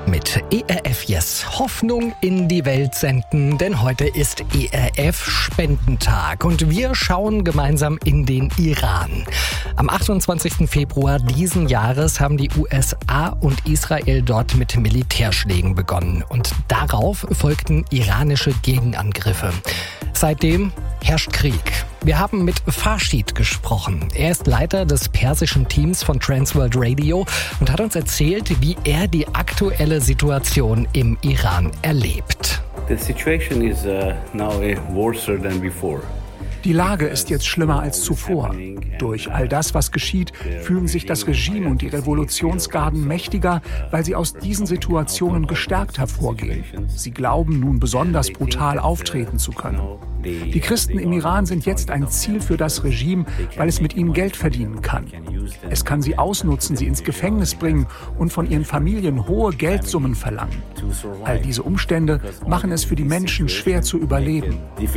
mit ERF Yes. Hoffnung in die Welt senden, denn heute ist ERF Spendentag und wir schauen gemeinsam in den Iran. Am 28. Februar diesen Jahres haben die USA und Israel dort mit Militärschlägen begonnen und darauf folgten iranische Gegenangriffe. Seitdem herrscht Krieg. Wir haben mit Farshid gesprochen. Er ist Leiter des persischen Teams von Transworld Radio und hat uns erzählt, wie er die aktuelle Situation im Iran erlebt. The situation is now worse than before. Die Lage ist jetzt schlimmer als zuvor. Durch all das, was geschieht, fühlen sich das Regime und die Revolutionsgarden mächtiger, weil sie aus diesen Situationen gestärkt hervorgehen. Sie glauben, nun besonders brutal auftreten zu können. Die Christen im Iran sind jetzt ein Ziel für das Regime, weil es mit ihnen Geld verdienen kann. Es kann sie ausnutzen, sie ins Gefängnis bringen und von ihren Familien hohe Geldsummen verlangen. All diese Umstände machen es für die Menschen schwer zu überleben.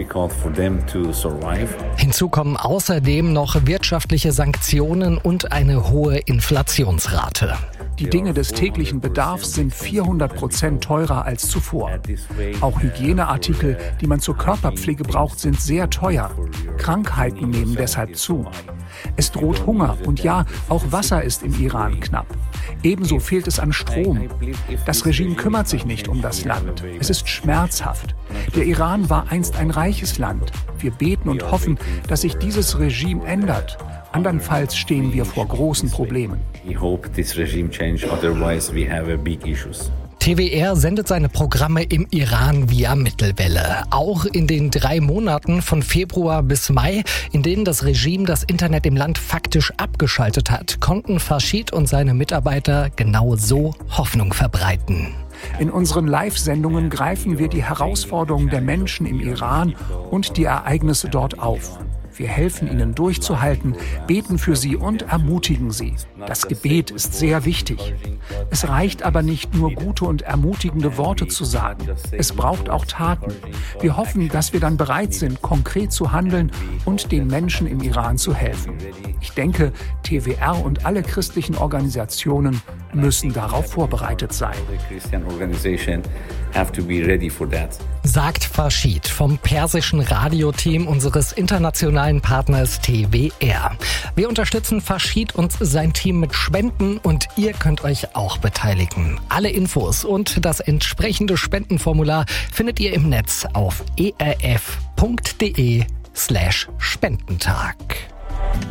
Hinzu kommen außerdem noch wirtschaftliche Sanktionen und eine hohe Inflationsrate. Die Dinge des täglichen Bedarfs sind 400% teurer als zuvor. Auch Hygieneartikel, die man zur Körperpflege braucht, sind sehr teuer. Krankheiten nehmen deshalb zu. Es droht Hunger und ja, auch Wasser ist im Iran knapp. Ebenso fehlt es an Strom. Das Regime kümmert sich nicht um das Land. Es ist schmerzhaft. Der Iran war einst ein reiches Land. Wir beten und hoffen, dass sich dieses Regime ändert. Andernfalls stehen wir vor großen Problemen. TWR sendet seine Programme im Iran via Mittelwelle. Auch in den 3 Monaten von Februar bis Mai, in denen das Regime das Internet im Land faktisch abgeschaltet hat, konnten Farshid und seine Mitarbeiter genau so Hoffnung verbreiten. In unseren Live-Sendungen greifen wir die Herausforderungen der Menschen im Iran und die Ereignisse dort auf. Wir helfen ihnen durchzuhalten, beten für sie und ermutigen sie. Das Gebet ist sehr wichtig. Es reicht aber nicht nur, gute und ermutigende Worte zu sagen. Es braucht auch Taten. Wir hoffen, dass wir dann bereit sind, konkret zu handeln und den Menschen im Iran zu helfen. Ich denke, TWR und alle christlichen Organisationen müssen darauf vorbereitet sein. Sagt Farshid vom persischen Radioteam unseres internationalen Partners TWR. Wir unterstützen Farshid und sein Team mit Spenden und ihr könnt euch auch beteiligen. Alle Infos und das entsprechende Spendenformular findet ihr im Netz auf erf.de/Spendentag.